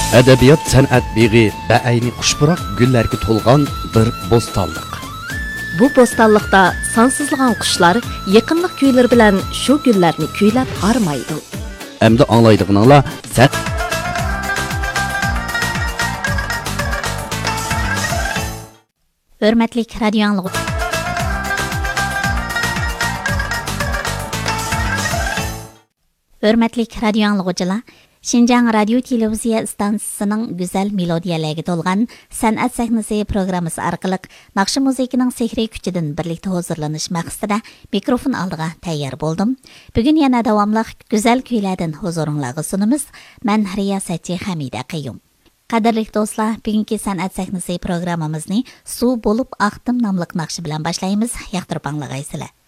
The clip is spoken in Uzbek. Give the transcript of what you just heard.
Adabiyot san'at beg'i ba'ayni xushpuroq gullarga to'lgan bir bo'stonliq. Bu bo'stonliqda sonsizlagan qushlar yaqinlik kuylar bilan shu gullarni kuylab harmaydi. Endi anglaydiganlar Hörmətli radio anlıqçı. Hörmətli radio anlıqçılar. Şinjan Radio Televiziya stansiyasının güzel melodiyalarga to'lgan san'at sahnasi programmasi orqali naqshi musiqining sehriy kuchidan birlikda huzurlanish maqsadida mikrofon oldiga tayyor bo'ldim. Bugun yana davomli güzel kuylardan huzuringizga sunamiz. Men riyosatchi Hamida Qayyum. Qadrli do'stlar, bugungi san'at sahnasi programmamizni Suv bo'lib aqdim nomli naqshi bilan boshlaymiz. Yoqtirib anglaysizlar.